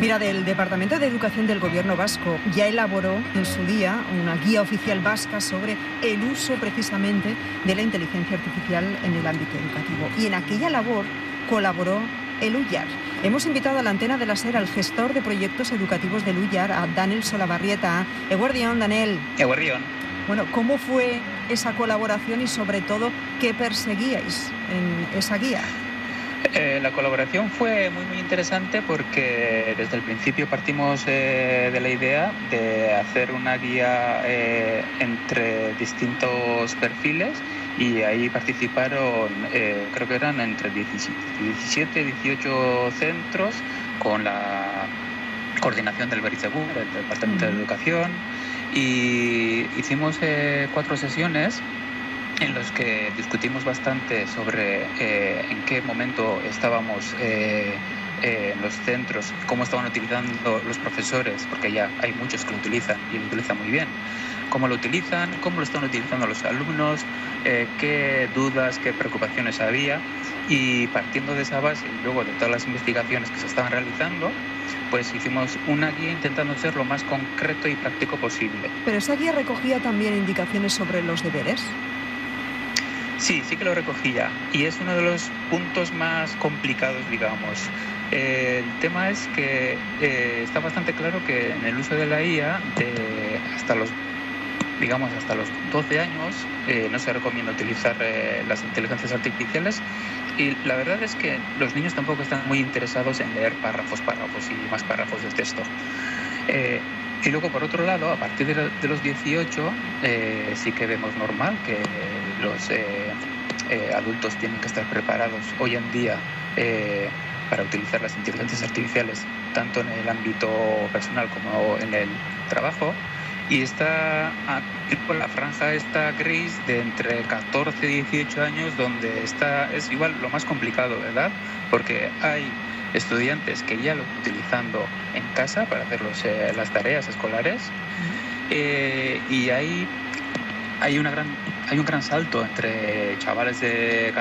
Mira, del Departamento de Educación del Gobierno vasco ya elaboró en su día una guía oficial vasca sobre el uso precisamente de la inteligencia artificial en el ámbito educativo. Y en aquella labor colaboró el UIAR. Hemos invitado a la antena de la SER al gestor de proyectos educativos del UIAR, a Daniel Solabarrieta. Eguerdión, Daniel. Eguerdión. Bueno, ¿cómo fue esa colaboración y sobre todo qué perseguíais en esa guía? La colaboración fue muy interesante porque desde el principio partimos de la idea de hacer una guía entre distintos perfiles y ahí participaron, creo que eran entre 17, 18 centros con la coordinación del Berisegur, del Departamento de Educación, y hicimos 4 sesiones en los que discutimos bastante sobre en qué momento estábamos los centros, cómo estaban utilizando los profesores, porque ya hay muchos que lo utilizan y lo utilizan muy bien, cómo lo utilizan, cómo lo están utilizando los alumnos, qué dudas, qué preocupaciones había, y partiendo de esa base y luego de todas las investigaciones que se estaban realizando, pues hicimos una guía intentando ser lo más concreto y práctico posible. ¿Pero esa guía recogía también indicaciones sobre los deberes? Sí que lo recogía y es uno de los puntos más complicados, digamos. El tema es que está bastante claro que en el uso de la IA hasta los 12 años no se recomienda utilizar las inteligencias artificiales, y la verdad es que los niños tampoco están muy interesados en leer párrafos y más párrafos de texto. Y luego, por otro lado, a partir de los 18 sí que vemos normal que los adultos tienen que estar preparados hoy en día para utilizar las inteligencias artificiales, tanto en el ámbito personal como en el trabajo. Y está con la franja esta gris de entre 14 y 18 años, donde es igual lo más complicado, ¿verdad? Porque hay estudiantes que ya lo están utilizando en casa para hacer las tareas escolares, y hay un gran salto entre chavales de